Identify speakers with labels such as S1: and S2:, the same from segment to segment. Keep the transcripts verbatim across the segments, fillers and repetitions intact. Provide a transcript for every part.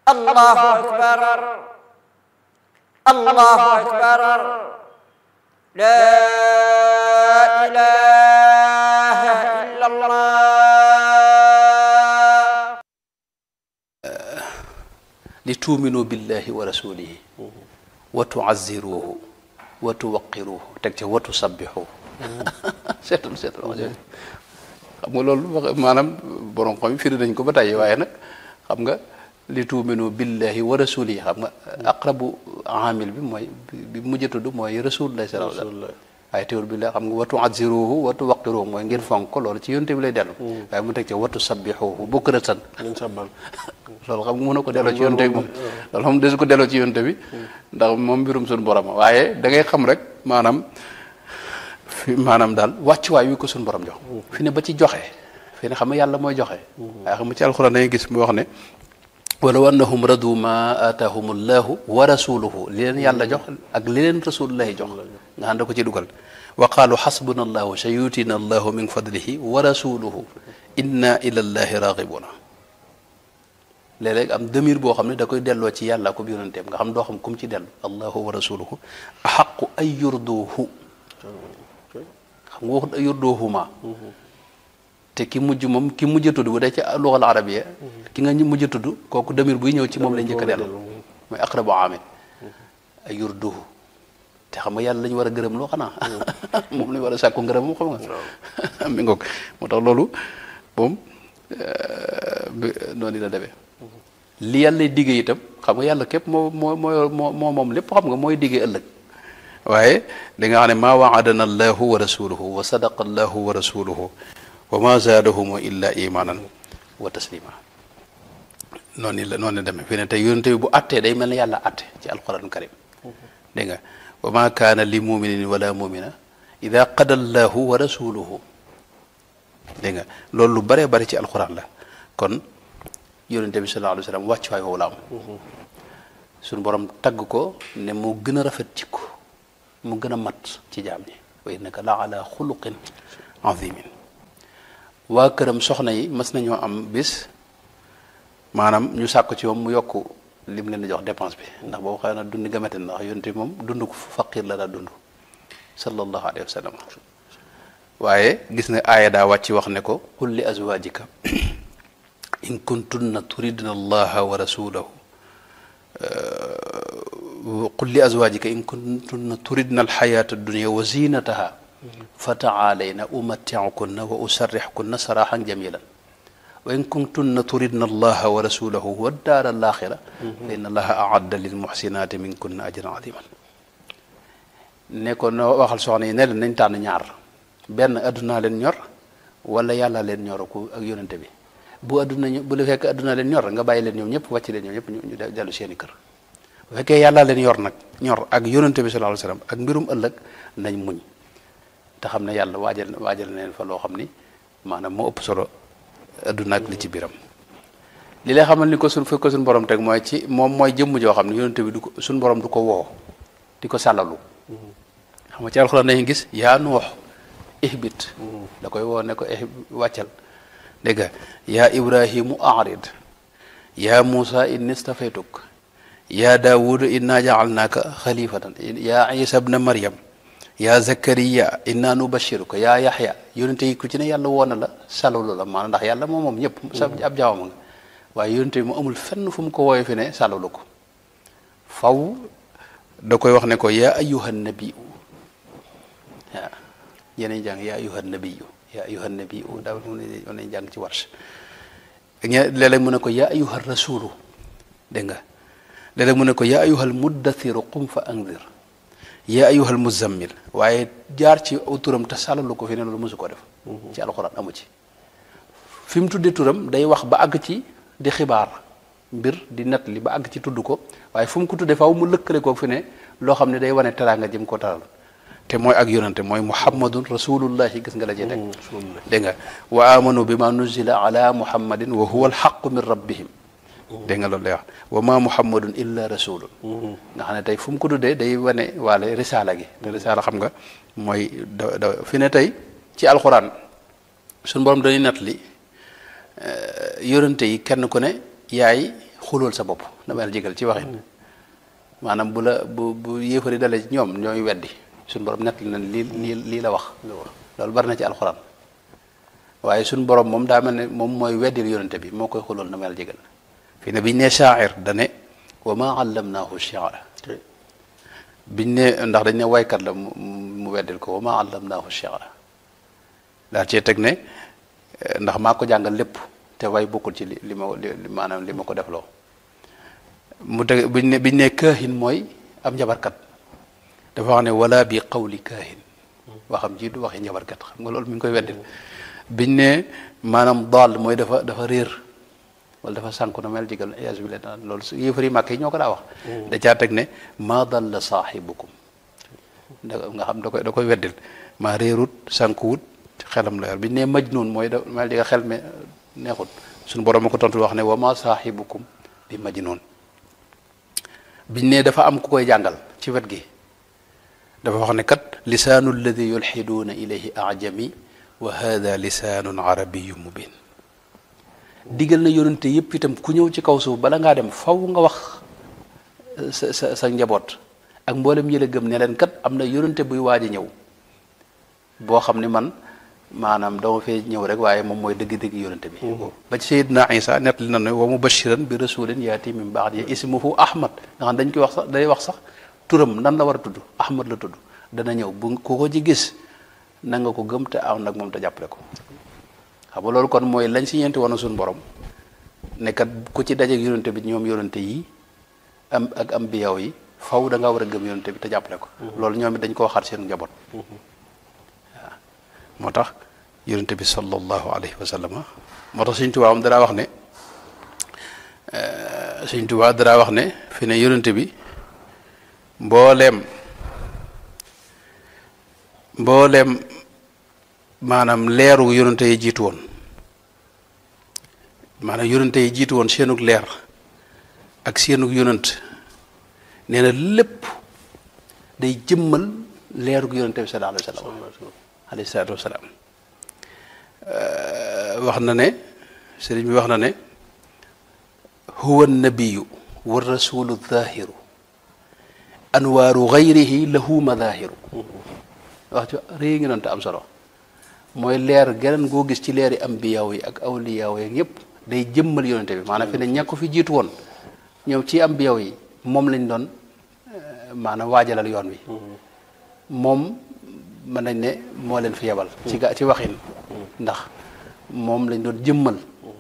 S1: Allahu akbar Allahu akbar la ilaha illallah.
S2: li tuuminu billahi wa rasulihi wa tuazziruhu wa tuwaqiruhu teg ca wa tusabbihuhu seetal seetal wax jooju xam nga loolu wax maanaam borom xam yi firi nañ ko ba tey waaye nag xam nga li tuuminu billahi wa rasulihi xam nga aqrabu amil bi mooy bi mujj tudd mooy rasulullah sallallahu alayhi wa sallam waaye teewul bi la xam nga wa tuazziruhu wa tuwaqiruhu mooy ngir fonk ko loolu ci yonte bi lay dellu waaye mu teg ca wa tusabbihuhu bukratan loolu xam nga mën na ko delloo ci yonte bi moom loolu xam desu ko delloo ci yonte bi ndax moom mbirum suñu borom waaye da ngay xam rek maanaam fi maanaam daal wàccuwaay wi ko suñu borom jox fi ne ba ci joxe fi ne xam nga yàlla mooy joxe waaye xam nga ci alxuraan da ngay gis mu wax ne walaw annahum radu ma aataahum allahu wa rasuluhu li leen yàlla jox ak li leen rasulullahi jox nga xam da ko ci dugal wa qaalu xasbuna allahu sa yuutina allahu min fadlihi wa rasuluhu inna ila allahi raghibuna léeg-léeg am demir boo xam ne da koy delloo ci yàlla ko yonenteem nga xam doo xam kum ci dellu allahu wa rasuluhu axaqu ay yurduhu xam nga waxut ay yurduhuma te ki mujj moom ki mujj tudd bu dee ci lugal arabiya ki nga mujj tudd kooku demir buy ñëw ci moom lañ njëkk a dellu mooy aqrabu amil ay yurduhu te xam nga yàlla lañu war a gërëm loo xanaa moom lañu war a sàkku ngërëm moom xam nga mi ngoog moo tax loolu moom noonu la demee li yàlla digge itam xam nga yàlla képp moo moo moo moo moom lépp xam nga mooy diggee ëllëg waaye li nga xam ne maa waadana allahu wa rasuluhu wa sadaqa allahu wa rasuluhu wa ma zaadahum illa imanan wa taslima noonu la noonu la demee fi ne tey yonente bi bu attee day mel ne yàlla atte ci alquran karim dégg nga wa ma kaana li muminin wala mumina ida qada allahu wa rasuluhu dégg nga loolu lu baree bari ci alquran la kon yonente bi sallallahu alayhi wa sallam wàcc waay woowu la am suñu borom tagg ko ne mu gën a rafet ci ko mu gën a mat ci jaam ñi wa innaka la ala xuluqin azimin waa këram soxna yi mas nañoo am bis maanaam ñu sàkk ci moom mu yokk lim leen di jox dépense bi ndax boobu xëy na dundi gamete ndax yonente bi moom dund ko faqir la daa dund sallallahu alayhi wa sallam waaye gis nga aaya daa wàcc wax ne ko qul li azwajika in kuntunna turidna allaha wa rasulahu qul li azwajika in kuntunna turidna alxayata addunia wa zinataha fa taalayna umatticukunna wa usarrixkunna saraxan jamilan wa in kuntunna turidna allaha wa rasulahu wa daara alaxira fa inna allaha aadda lilmuxsinati minkunna ajran adiman ne ko no waxal soxna yi ne leen nañ tànn ñaar benn addunaa leen ñor wala yàlla leen ñor ko ak yonente bi bu adduna bu la fekk adduna leen ñor nga bàyyi leen ñoom ñëpp wàcc leen ñoom ñëpp ñu dellu seeni kër bu fekkee yàlla leen yor nag ñor ak yonente bi sallallahu alayhi wasallam ak mbirum ëllëg nañ muñ te xam ne yàlla waajal waajal na leen fa loo xam ni maanaam moo ëpp solo adduna ak li ci biram li lay xamal ni ko suñ fekk ko suñ borom teg mooy ci moom mooy jëmm joo xam ne yonente bi du ko suñ borom du ko woo di ko sàllalu xam nga ci alxuraan dañuy gis yaa nuux ihbit da koy woo ne ko eh wàccal dégg nga yaa ibrahimu arid yaa muusa inni stafaytuk yaa daawudu inna jaalnaaka xalifatan yaa isa bna maryam yaa zakariya inna nubashiruka yaa yaxya yonente yi ku ci ne yàlla woon na la salalu la maanaam ndax yàlla moom moom ñëpp sa ab jaamam nga waaye yonente bi mu amul fenn fu mu ko wooye fi ne salalu ko faw da koy wax ne ko yaa ayyuhan nabiyu waaw yeneen jàng yaa ayyuhan nabiyu yaa ayyuhan nabiyu daa mu ne jàng ci warsh léeg-léeg mu ne ko yaa ayyuhan rasulu dégg nga léeg-léeg mu ne ko yaa ayyuhal muddathiru qum fa anzir yaa ayyuhal muzammil waaye jaar ci turam te sàllalu ko fi ne loolu mosu ko def ci alxuraan amu ci fi mu tuddee turam day wax ba àgg ci di xibaar mbir di nett li ba àgg ci tudd ko waaye fu mu ko tuddee faaw mu lëkkale ko fi ne loo xam ne day wane teraanga jëm ko taral te mooy ak yonante mooy muhammadun rasulullahi gis nga la cee teg dégg nga wa amanu bi ma nuzila ala muhammadin wa huwa alxaqu min rabbihim dégg nga loolu lay wax wa ma muhammadun illa rasulun nga xam ne tey fu mu ko tuddee day wane waale risaala gi te risaala xam nga mooy da da fi ne tey ci alxuraan suñu borom dañuy nett li yonante yi kenn ku ne yaay xulool sa bopp dama la jégal ci waxin maanaam bu la bu bu yéefari dalee ci ñoom ñooy weddi suñu borom nett na lii lii lii la wax loolu bari na ci alxuraan waaye suñu borom moom daa mel ne moom mooy weddil yonente bi moo koy xulool dama la jégal fii ne biñ ne shaa'ir dane wa ma allamnaahu shi'ra biñ ne ndax dañ ne waykat la mu weddil ko wa ma allamnaahu shi'ra daal cee teg ne ndax maa ko jàngal lépp te way bokkul ci li li ma li maanaam li ma ko defloo mu teg biñ ne biñ ne kaahin mooy am njabarkat dafa wax ne wala bi qawli kaahin waxam ji du waxi njabarkat xam nga loolu mi ngi koy weddil biñ ne maanaam daal mooy dafa dafa réer wala dafa sànku na mel jigal iyaasu billah loolu su yëfari màkk yi ñoo ko daa wax da caa teg ne maa dalla saaxibukum da nga xam da koy da koy weddil maa réerut sànkuwut xelam la yor biñ ne majnuun mooy da mel jiga xel me neexut suñu borom a ko tontu wax ne wa ma saaxibukum bi majnuun biñ ne dafa am ku koy jàngal ci wet gi dafa wax ne kat lisaanu alladi yulxiduuna ilayhi ajami wa hada lisaanun arabiyyu mubin digal na yonente yëpp itam ku ñëw ci kaw suuf bala ngaa dem faw nga wax sa sa sa njaboot ak mboolem ñi la gëm ne leen kat am na yonente buy waaj a ñëw boo xam ne man maanaam dama fee ñëw rek waaye moom mooy dëgg-dëgg yonente bi ba ci Seydina Isa nettali na ne wa mubashiran bi rasulin yaati min ba'di ismuhu Ahmad nga xam dañ koy wax sax day wax sax turam nan la war a tudd Ahmad la tudd dana ñëw bu ku ko ci gis na nga ko gëm te aw nag moom te jàppale ko xam nga loolu kon mooy lañ si ñeenti woon suñu borom ne kat ku ci dajeeg yonente bi ñoom yonente yi am ak am biyaw yi faw da nga war a gëm yonente bi te jàppale ko loolu ñoom it dañ koo xar seen njaboot waaw moo tax yonente bi sallallahu alayhi wa sallam moo tax Sëñ Tuubaa am danaa wax ne Sëñ Tuubaa danaa wax ne fi ne yonente bi mbooleem mbooleem maanaam leeru yonente yi jiitu woon maanaam yonente yi jiitu woon seenug leer ak seenug yonent nee na lépp day jëmmal leerug yonente bi sallallahu alayhi wa sallam alayhi salaatu wasalaam wax na ne sëriñ bi wax na ne huwa nabiyu wa rasulu zahiru anwaaru gayrihi lahu madahiru wax ci réy ngi noonu te am solo mooy leer geneen goo gis ci leeri ambiyaaw yi ak awliyaaw yi yëpp day jëmmal yonente bi maanaam fi ne ña ko fi jiitu woon ñoom ci ambiyaaw yi moom lañ doon maanaam waajalal yoon wi moom mën nañ ne moo leen fi yebal ci ga ci waxin ndax moom lañ doon jëmmal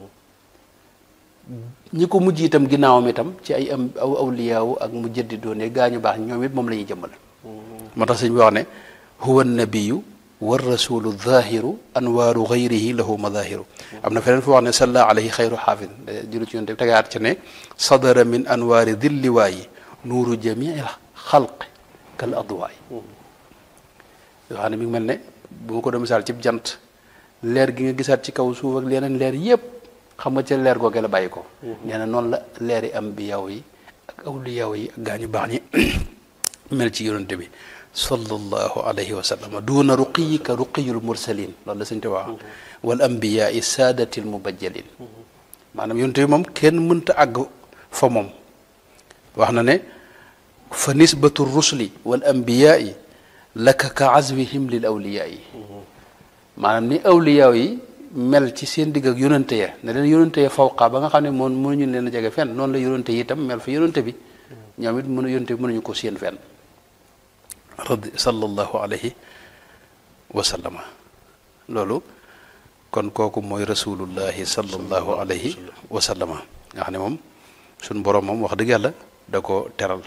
S2: ñi ko mujj itam ginnaawam itam ci ay am aw awliyaaw ak mu jëddi doone gaañu baax ñoom it moom la ñuy jëmmal moo tax sëñ bi wax ne huwa nabiyu wa rasulu zahiru anwaaru gayrihi lahu madahiru am na feneen fu wax ne salla alayhi xayru xaafid julu ci yonte bi tegaat ci ne sadara min anwaari dilliwaayi nuuru jamii xalqi kal adwaay yoo xam ne mi ngi mel ne bu ma ko doon misaal cib jant leer gi nga gisaat ci kaw suuf ak leneen leer yépp xam nga ca leer googee la bàyyi ko nee na noonu la leeri ambiyaaw yi ak awliyaaw yi ak gaañu baax ñi mel ci yonente bi sallallahu alayhi wa sallam duuna ruqiyika ruqiyul mursalin loolu la sëñ te wax wal ambiyaai saadatil mubajjalin maanaam yonente bi moom kenn mënta àgg fa moom wax na ne fa nisbatu rusli wal ambiyaai laka ka azwihim lil awliyaa yi maanaam ni awliyaaw yi mel ci seen digg ak yonente ya ne leen yonente ya fawqa ba nga xam ne moom mënuñu leen a jege fenn noonu la yonente yi itam mel fa yonente bi ñoom it mënu yonente bi mënuñu ko seen fenn radi sallallahu alayhi wa sallama loolu kon kooku mooy rasulullahi sallallahu alayhi wa sallama nga xam ne moom suñ boroom moom wax dëgg yàlla da ko teral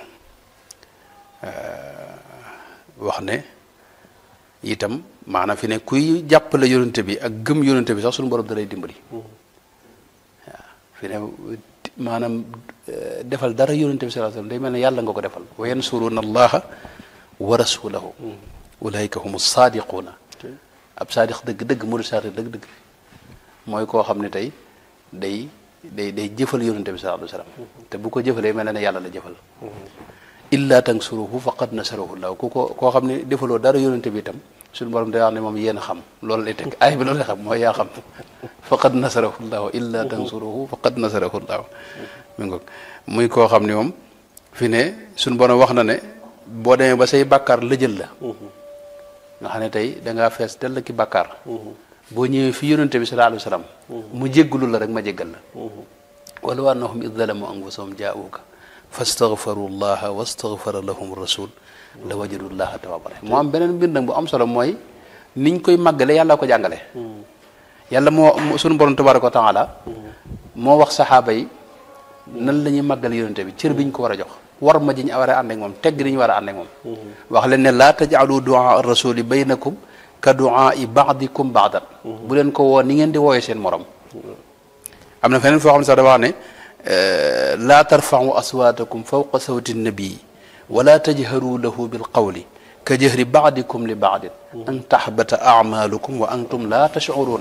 S2: wax ne itam maanaam fi ne kuy jàppale yonente bi ak gëm yonente bi sax suñu borom da lay dimbali waaw fi ne maanaam defal dara yonente bi sallallahu alayhi wasallam day mel ne yàlla nga ko defal wa yansuruna allaha wa rasulahu ulaika humu saadiquuna ab saadiq dëgg-dëgg murid saadiq dëgg-dëgg mooy koo xam ne tey day day day jëfal yonente bi sallallahu alayhi wasallam te bu ko jëfalee mel ne yàlla la jëfal illa tansuruhu faqad nasarahu llahu ku ko koo xam ne defaloo dara yonente bi itam suñu borom day wax ne moom yéen a xam loolu lay teg ay bi loolu lay xam mooy yaa xam faqad nasarahu llahu illa tansuruhu faqad nasarahu llahu mi ngoog muy koo xam ne moom fi ne suñu borom wax na ne boo demee ba say bàkkaar lëjël la nga xam ne tey dangaa fees dell ki bàkkaar boo ñëwee fi yonente bi sallallahu alayhi wa sallam mu jéggulu la rek ma jéggal la walaw annahum id zalamu anfusahum jaa'uuka fastaghfaru llaha wastaghfara lahum rasul la wajadu llaha tawwaban rahim moo am beneen mbir nag bu am solo mooy niñ koy màggale yàlla ko jàngale yàlla moo suñu borom tabaraka wa taala moo wax saxaaba yi nan la ñuy màggale yonente bi cër bi ñu ko war a jox war ma ji ñu war a ànd ak moom tegg ni ñu war a ànd ak moom wax leen ne laa taj'alu du'a ar-rasuli baynakum ka du'a'i ba'dikum ba'dan bu leen ko woo ni ngeen di wooyee seen morom am na feneen foo xam ne sax dafa wax ne laa tarfa'u aswaatakum fawqa sawti an-nabi wala tajharu lahu bil qawli ka jahri ba'dikum li ba'din an tahbata a'malukum wa antum la tash'urun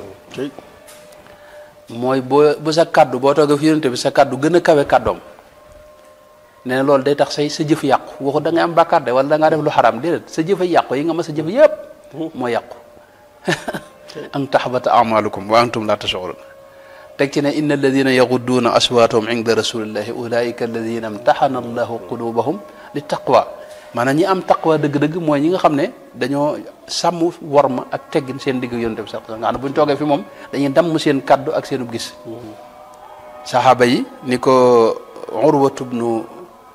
S2: mooy boo bu sa kaddu boo toogee fi yonente bi sa kaddu gën a kawe kaddoom nee na loolu day tax say sa jëf yàqu waxu da ngay am bàkkaar de wala da ngaa def lu xaraam déedéet sa jëf a yàqu yi nga ma sa jëf yëpp moo yàqu an tahbata a'malukum wa antum la tash'urun teg ci ne inna alladina yaghudduuna aswaatahum inda rasulillahi ulaika alladina imtahana allahu qulubahum li taqwa maanaam ñi am taqwa dëgg-dëgg mooy ñi nga xam ne dañoo sàmm worma ak teggin seen digg yonente bi sax nga xam ne bu ñu toogee fi moom dañuy damm seen kaddu ak seenub gis saxaaba yi ni ko Urwatu bnu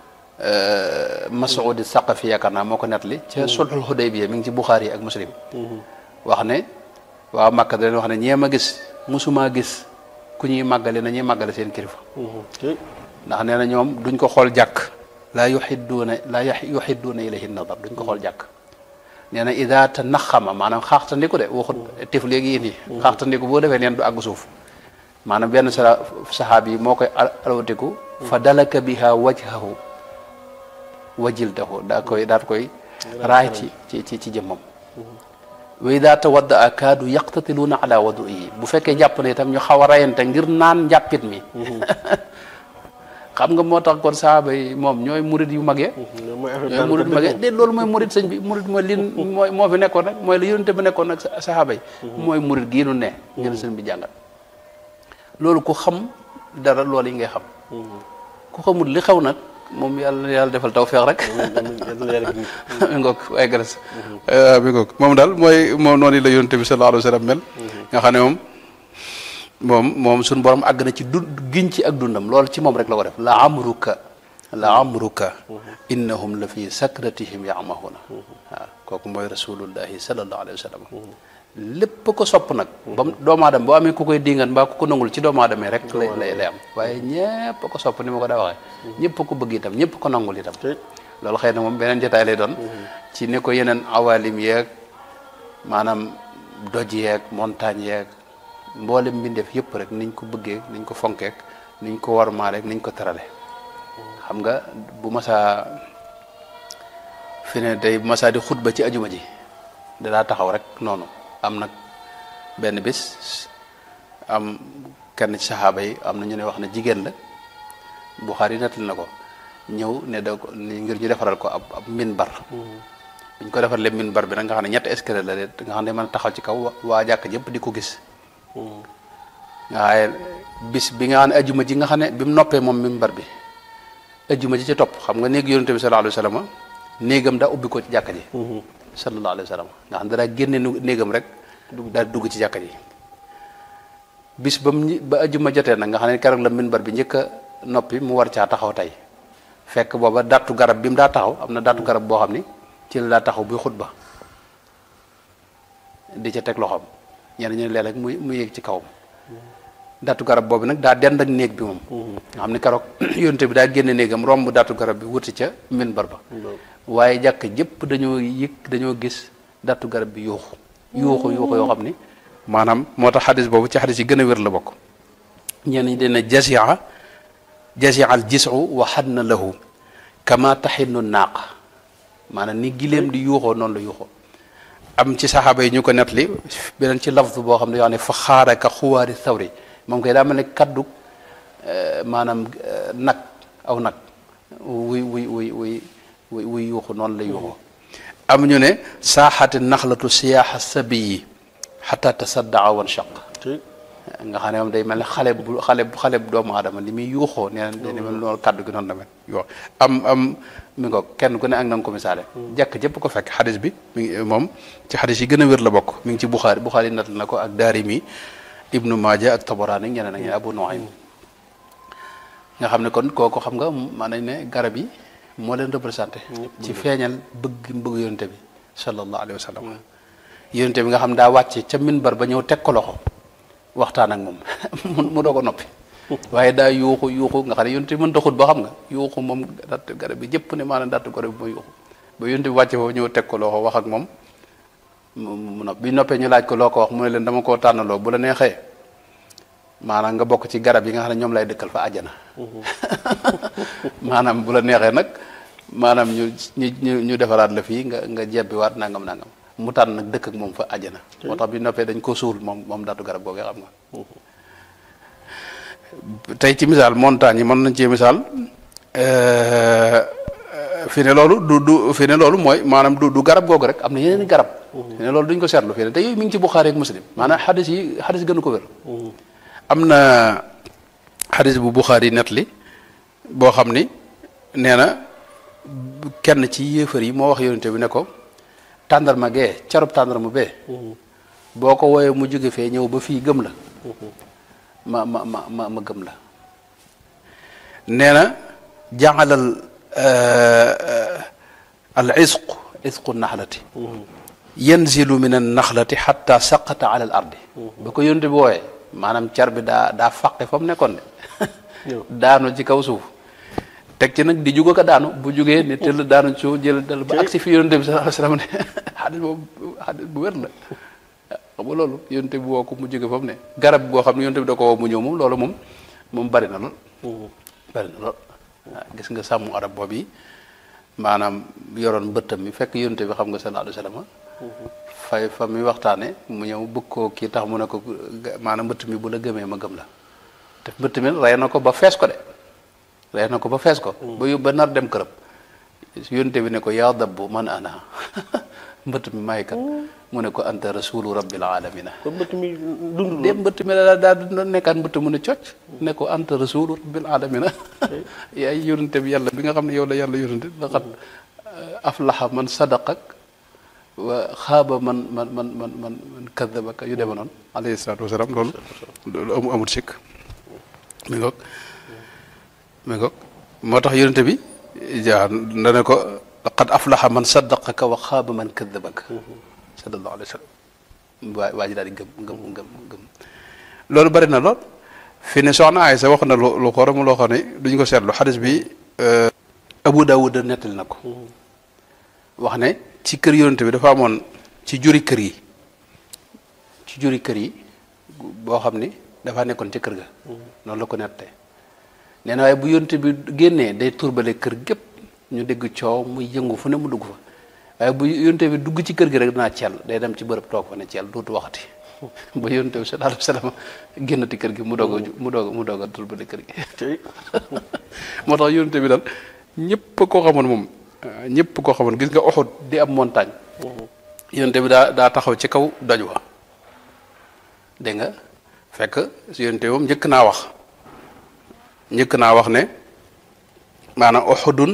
S2: Mas'ud Saqafi yaakaar naa moo ko nettali ca sulhul Hudaybiya mi ngi ci Buxaari ak Muslim wax ne waaw Makka da leen wax ne ñee ma gis musumaa gis ku ñuy màggale na ñuy màggale seen kilifa ndax nee na ñoom duñ ko xool jàkk laa yuxidduuna laa yuxidduuna ilayhi nadar duñ ko xool jàkk nee na ida ta naxama maanaam xaaxtandiku de waxut tif léegi yéen yi xaaxtandiku boo defee neen du àgg suuf maanaam benn sa saxaab yi moo koy alawatiku fa dalaka biha wajhahu wajiltahu daa koy daat koy raay ci ci ci ci jëmmam wa ida tawadda a kaadu yaqtatiluuna ala wadu'ihi bu fekkee jàpp ne itam ñu xaw a rayante ngir naan njàppit mi xam nga moo tax kon saaba yi moom ñooy murid yu mag ya ñooy murid yu mag ya déet loolu mooy murid sëñ bi murid mooy lin mooy moo fi nekkoon rek mooy la yonente bi nekkoon nag saaba yi mooy murid gii nu ne ngeen sëñ bi jàngal loolu ku xam dara loolu yi ngay xam ku xamul li xew nag moom yàlla yàlla defal tawfeex rek mi ngoog ay gras mi ngoog moom daal mooy moom noonu la yonente bi sallallahu alayhi wa sallam mel nga xam ne moom moom moom suñu borom àgg na ci du giñ ci ak dundam loolu ci moom rek la ko def la amruka la amruka innahum la fi sakratihim ya'mahuna waaw kooku mooy rasulullahi sallallahu alayhi wa sallam lépp ko sopp nag ba doomu aadama boo amee ku koy dingan mbaa ku ko nangul ci doomu aadama rek lay lay lay am waaye ñëpp ko sopp ni ma ko daa waxee ñëpp ko bëgg itam ñëpp ko nangul itam loolu xëy na moom beneen jotaay lay doon ci ni ko yeneen awalim yeeg maanaam doj yeeg montagne yeeg mboolem mbindeef yëpp rek niñ ko bëggee niñ ko fonkeek niñ ko warmaaleek niñ ko terale xam nga bu masaa fi ne day bu masaa di xutba ci ajuma ji danaa taxaw rek noonu am nag benn bis am kenn ci saxaaba yi am na ñu ne wax ne jigéen la Buxaari nettali na ko ñëw ne da ko ngir ñu defaral ko ab ab minbar biñ ko defarlee minbar bi nag nga xam ne ñetti escalier la de nga xam ne mën a taxaw ci kaw waa jàkk jëpp di ko gis waaye bis bi nga xam ne ajuma ji nga xam ne bi mu noppee moom minbar bi ajuma ji ci topp xam nga néeg yonente bi sallallahu alayhi wa sallam néegam daa ubbi ko ci jàkka ji sallallahu alayhi wa sallam nga xam ne daa génne néegam rek daal dugg ci jàkka ji bis ba mu ba ajuma jotee nag nga xam ne keroog la minbar bi njëkk a noppi mu war caa taxaw tey fekk booba dattu garab bi mu daa taxaw am na dattu garab boo xam ni ci la daa taxaw buy xutba di ca teg loxoom ñenn ñu ne léeg-léeg muy mu yéeg ci kawam dattu garab boobu nag daa dend ak néeg bi moom nga xam ne keroog yonte bi daa génne néegam romb dattu garab bi wuti ca minbar ba waaye jàkk jëpp dañoo yëg dañoo gis dattu garab bi yuuxu yuuxu yuuxu yoo xam ni maanaam moo tax xadis boobu ci xadis yi gën a wér la bokk ñenn ñi dina jasia jasia al jisu wa xadna lahu kama taxinnu naaq maanaam ni gileem di yuuxoo noonu la yuuxoo am ci saxaaba yi ñu ko nettali beneen ci lafz boo xam ne yoo xam ne fa xaaraka xuwaari thawri moom koy daa mel ne kaddu maanaam nag aw nag wuy wuy wuy wuy wuy wuy yuuxu noonu la yuuxoo am ñu ne saaxati naxlatu siyaaxa sabiyi xata tasaddaa wan shaq nga xam ne moom day mel ne xale bu xale bu xale bu doomu aadama ni muy yuuxoo nee na ni mel loolu kàddu gi noonu la mel yoo am am mi ngo kenn ku ne ak na nga ko misaale jàkk jëpp ko fekk xadis bi mi ngi moom ci xadis yi gën a wér la bokk mi ngi ci Buxaari Buxaari natt na ko ak Daarimi Ibnu Maaja ak Tabaraani ñeneen ak ñeneen Abu Nuaym nga xam ne kon kooku xam nga mën nañ ne garab yi moo leen représenté ci feeñal bëgg bëgg yonente bi sallallahu alayhi wa sallam yonente bi nga xam daa wàcce ca minbar ba ñëw teg ko loxo waxtaan ak moom mu doo ko noppi waaye daa yuuxu yuuxu nga xam ne yonente bi mën taxut ba xam nga yuuxu moom datt garab bi jëpp ne maanaam datt garab bi mooy yuuxu ba yonente bi wàcce foofu ñëw teg ko loxo wax ak moom mu nopp bi noppee ñu laaj ko loo ko wax mu ne leen dama koo tànnaloo bu la neexee maanaam nga bokk ci garab yi nga xam ne ñoom lay dëkkal fa àjjana maanaam bu la neexee nag maanaam ñu ñu ñu defaraat la fii nga nga jebbiwaat nangam nangam mu tànn nag dëkk ak moom fa àjjana moo tax bi noppee dañ ko suul moom moom daatu garab googee xam nga tey ci misaal montagne yi mën nañ ci misaal fi ne loolu du du fi ne loolu mooy maanaam du du garab googu rek am na yeneen i garab fi ne loolu duñ ko seetlu fi ne te yooyu mi ngi ci Buxaari ak Muslim maanaam xadis yi xadis gënu ko wér am na xadis bu Buxaari net li boo xam ni nee na kenn ci yéefar yi moo wax yonente bi ne ko tàndarma gee carub tàndarma bee boo ko wooyee mu jóge fee ñëw ba fii gëm la ma ma ma ma ma gëm la nee na jàngalal al isqu isqu naxlati yanzilu min an naxlati xatta saqata ala al ardi ba ko yonente bi wooyee maanaam car bi daa daa faqe fa mu nekkoon de daanu ci kaw suuf teg ci nag di juga ko daanu bu jugee ne tëll daanu ci suuf jël dal ba agsi fi yonente bi sallallahu alayhi wasallam ne xadis boobu xadis bu wér la xam nga loolu yonente bi woo ko mu jóge fa mu ne garab goo xam ne yonente bi da ko woo mu ñëw moom loolu moom moom bari na lool bari na lool waaw gis nga sàmm arab boobu yi maanaam yoroon mbëttam mi fekk yonente bi xam nga sallallahu alayhi wasallam fay fa muy waxtaane mu ñëw bëgg koo kii tax mu ne ko maanaam mbëtt mi bu la gëmee ma gëm la te mbëtt mi rey na ko ba fees ko de rey na ko ba fees ko ba yób ba nar dem këram yonte bi ne ko yaa dabbu man ana mbëtt mi may kat mu ne ko anta rasulu rabbil alamina
S3: kon mbëtt mi dund
S2: de mbëtt mi la daa dund nekkaat mbëtt mu ne cocc ne ko anta rasulu rabbil alamina yaay yonente bi yàlla bi nga xam ne yow la yàlla yonente laqad aflaha man sadaqak wa xaaba man man man man man man kadabaka yu deme noonu alayhi salaatu wasalaam loolu loolu amu amul sikk mi ngoog mi ngoog moo tax yonente bi jaa dane ko qad aflaha man saddaqaka wa xaaba man kadabaka sallallahu alayhi wa sallam waa waa ji daal di gëm gëm gëm gëm loolu bari na lool fi ne soxna Aysa wax na lu lu xorom loo xam ne duñ ko seetlu xadis bi Abu Daawud nettali na ko wax ne ci kër yonente bi dafa amoon ci juri kër yi ci juri kër yi boo xam ni dafa nekkoon ci kër ga noonu la ko nettee nee na waaye bu yonente bi génnee day turbale kër gépp ñu dégg coow muy yëngu fu ne mu dugg fa waaye bu yonente bi dugg ci kër gi rek dinaa ceel day dem ci bërëb toog fa ne ceel dootu waxati ba yonente bi sallallahu alayhi wasallam génnati kër gi mu doog a mu doog mu doog a turbale kër gi moo tax yonente bi daal ñëpp koo xamoon moom ñëpp koo xamoon gis nga Uhud di ab montagne yonente bi daa daa taxaw ci kaw doj wa dégg nga fekk yonente bi moom njëkk naa wax njëkk naa wax ne maanaam Uhudun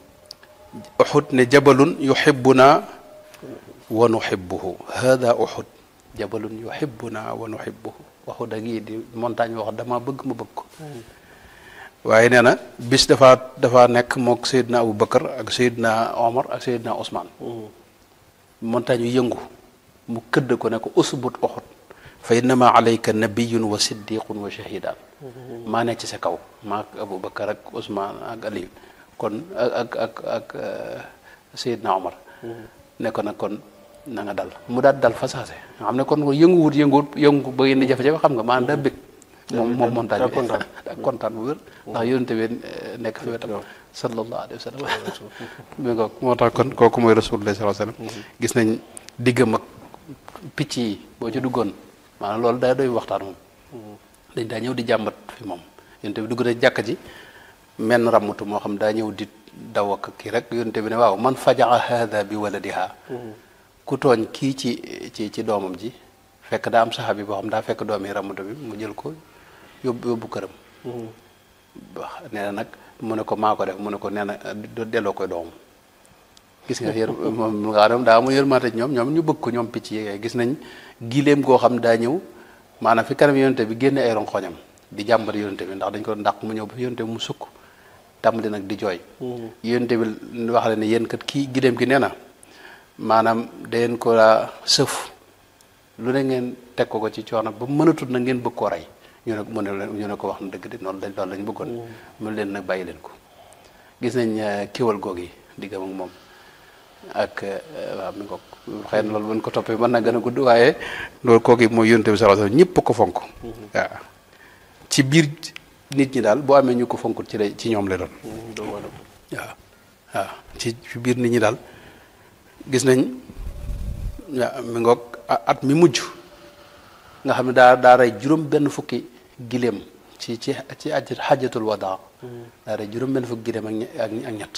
S2: Uhud ne jabalun yuhibbuna wa nuhibbuhu hada Uhud jabalun yuhibbuna wa nuhibbuhu Uhud a ngi di montagne wax dama bëgg ma bëgg ko waaye nee na bis dafa dafa nekk mook Seydina Abu Bakar ak Seydina Omar ak Seydina Ousmane montagne yu yëngu mu këdd ko ne ko usbut Uhud fa innama alayka nabiyun wa siddiqun wa shahidan maa nekk ci sa kaw maak Abu Bakar ak Ousmane ak Aliou kon ak ak ak Seydina Omar ne ko nag kon na nga dal mu daal dal fa saase nga xam ne kon yënguwut yënguwut yëngu ba indi jafe-jafe xam nga maanaam daa bëgg moom moom montagne bi ak kontaan bu wér ndax yonente bi nekk fi wetam sallallahu alayhi wa sallam mi nga moo tax kon kooku mooy rasulullah sallallahu alayhi wa sallam gis nañ diggam ak picc yi boo ci duggoon maanaam loolu day doy waxtaan moom dañ daa ñëw di jàmbat fi moom yonente bi dugg na jàkka ji menn ramatu moo xam daa ñëw di daw ak kii rek yonente bi ne waaw man fajaa hada bi waladiha ku tooñ kii ci ci ci doomam ji fekk daa am saxaabi boo xam daa fekk doom yi ramatu bi mu jël ko yóbbu yóbbu këram. wax nee na nag mu ne ko maa ko def mu ne ko nee na delloo koy doom gis nga yër moom nga daa mu yërmaate ñoom ñoom ñu bëgg ko ñoom picc yi gis nañ gileem goo xam daa ñëw maanaam fi kanam yonente bi génne ay ronxoñam di jàmbat yonente bi ndax dañ ko ndàq mu ñëw ba yonente bi mu sukk tàmbali nag di jooy. yonente bi wax la ne yéen kat kii gileem gi nee na maanaam dangeen ko daa sëf lu ne ngeen teg ko ko ci coono ba mënatul na ngeen bëgg koo rey ñu ne mu ne ñu ne ko wax na dëgg de noonu loolu lañ bëggoon. mu leen nag bàyyi leen ko gis nañ kéwal googu yi diggam ak moom ak waaw mi ko xëy na loolu buñ ko toppee mën na gën a gudd waaye loolu kooku mooy yonent bi sallallahu alayhi wasallam ñëpp ko fonk. waaw ci biir nit ñi daal boo amee ñu ko fonkut ci lay ci ñoom la doon. waaw waaw ci ci biir nit ñi daal gis nañ waaw mi ngoog at mi mujj nga xam ne daa daa rey juróom benn fukki gileem ci ci ci xajatul wadaa daa rey juróom benn fukki gileem ak ak ñett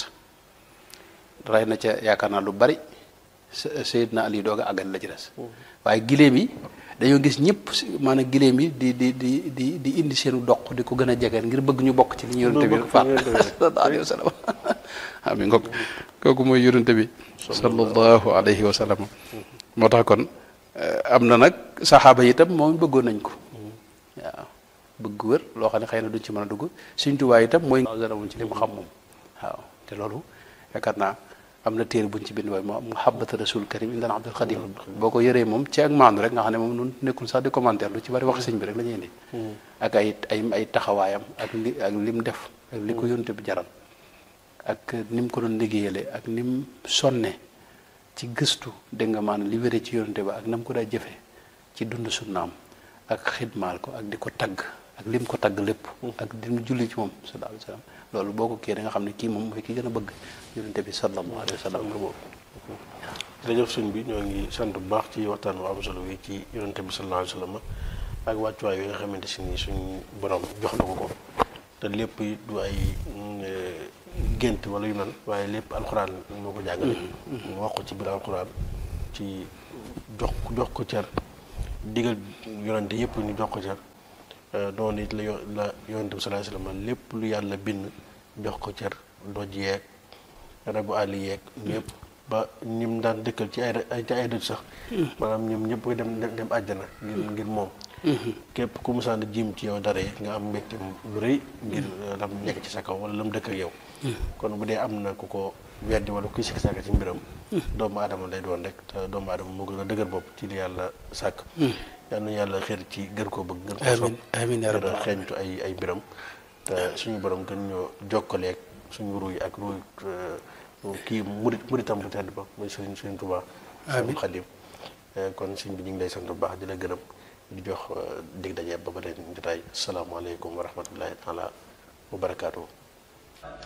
S2: rey na ca yaakaar naa lu bari Seydina Ali dooga àggal la ci des waaye gileem yi dañoo gis ñëpp maanaam gileem yi di di di di di indi seenu doq di ko gën a jegeen ngir bëgg ñu bokk ci li ñu yonente bi faat sallallahu alayhi wa sallam waaw mi ngoog kooku mooy yonente bi sallallahu alayhi wa sallam moo tax kon am na nag saxaaba yi itam moom bëggoon nañ ko waaw bëgg wër loo xam ne xëy na duñ ci mën a dugg Sëriñ Tuubaa itam mooy gënamuñ ci li mu xam moom waaw te loolu yaakaar naa am na téere buñ ci bind waaye moo muhabbatu rasul karim indan abdul xadim boo ko yëree moom ci ak maandu rek nga xam ne moom nun nekkul sax di commentaire lu ci bari wax sëñ bi rek la ñuy indi ak ay ay ay taxawaayam ak li ak lim def ak li ko yonte bi jaral ak ni mu ko doon liggéeyale ak ni mu sonne ci gëstu dégg nga maanaam li wéree ci yonente ba ak nam ko daa jëfe ci dund sunnaam ak xidmaal ko ak di ko tagg ak lim ko tagg lépp ak di mu julli ci moom sallallahu alayhi wa sallam loolu boo ko kii da nga xam ne kii moom mooy ki gën a bëgg yonente bi sallallahu alayhi wa sallam boobu
S3: jërëjëf sëñ bi ñoo ngi sant bu baax ci waxtaan bu am solo wi ci yonente bi sallallahu alayhi wa sallam ak wàccuwaay yi nga xamante si ni suñ borom jox na ko ko te lépp du ay gént wala yu nan waaye lépp alxuraan moo ko jàngale mu wax ko ci biir alxuraan ci jox jox ko cër digal yonante yëpp ñu jox ko cër noonu it la yo la yonante bi sallallahu alayhi wasallam lépp lu yàlla bind jox ko cër doj yeeg rabu àll yeeg ñëpp ba ñim daan dëkkal ci ay ci ay dëj sax maanaam ñoom ñëpp koy dem dem àjjana ngir ngir moom képp ku musaan jiim ci yow dara nga am mbégte lu rëy ngir lam nekk ci sa kaw wala lam dëkk ak yow kon bu dee am na ku ko weddi wala kuy sikki sàkk ci mbiram doomu aadama lay doon rek te doomu aadama moo gën a dëgër bopp ci li yàlla sàkk yal na yàlla xeer ci gën koo bëgg gën koo sopp
S2: amiin yaa rabbal
S3: xeeñtu ay ay mbiram te suñu borom gën ñoo jokkaleeg suñu ruuy ak ruuy kii murit muritam bu tedd ba muy Sëriñ Sëriñ Tuubaa Sëriñ Xaadim kon sëñ bi ñu ngi lay sant bu baax di la gërëm di jox dig daje ba ba leen jotaay asalaamaaleykum wa rahmatullahi taala wa barakaatu